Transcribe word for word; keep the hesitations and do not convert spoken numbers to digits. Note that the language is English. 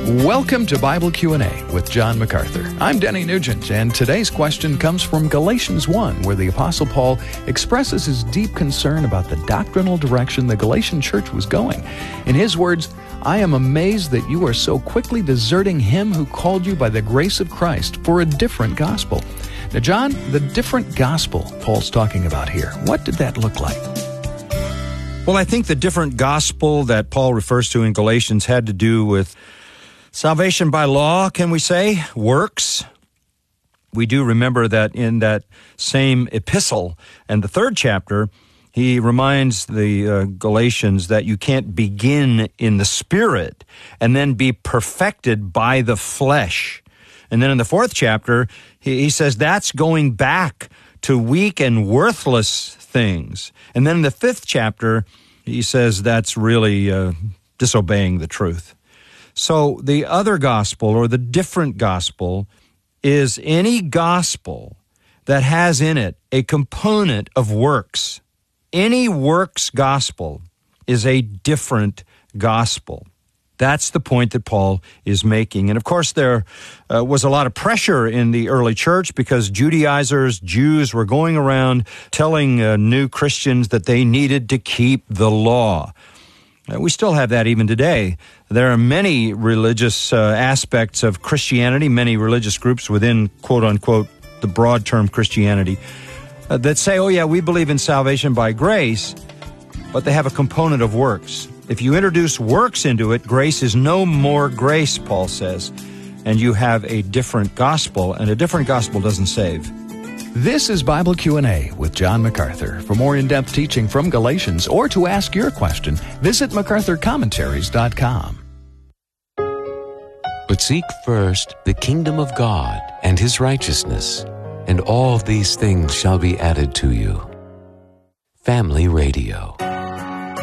Welcome to Bible Q and A with John MacArthur. I'm Denny Nugent, and today's question comes from Galatians one, where the Apostle Paul expresses his deep concern about the doctrinal direction the Galatian church was going. In his words, "I am amazed that you are so quickly deserting him who called you by the grace of Christ for a different gospel." Now, John, the different gospel Paul's talking about here, what did that look like? Well, I think the different gospel that Paul refers to in Galatians had to do with salvation by law, can we say? Works. We do remember that in that same epistle and the third chapter, he reminds the uh, Galatians that you can't begin in the Spirit and then be perfected by the flesh. And then in the fourth chapter, he, he says that's going back to weak and worthless things. And then in the fifth chapter, he says that's really uh, disobeying the truth. So the other gospel, or the different gospel, is any gospel that has in it a component of works. Any works gospel is a different gospel. That's the point that Paul is making. And of course, there uh, was a lot of pressure in the early church because Judaizers, Jews, were going around telling uh, new Christians that they needed to keep the law. Uh, we still have that even today. There are many religious uh, aspects of Christianity, many religious groups within, quote-unquote, the broad term Christianity, uh, that say, oh yeah, we believe in salvation by grace, but they have a component of works. If you introduce works into it, grace is no more grace, Paul says, and you have a different gospel, and a different gospel doesn't save. This is Bible Q and A with John MacArthur. For more in-depth teaching from Galatians or to ask your question, visit macarthur commentaries dot com. But seek first the kingdom of God and His righteousness, and all these things shall be added to you. Family Radio.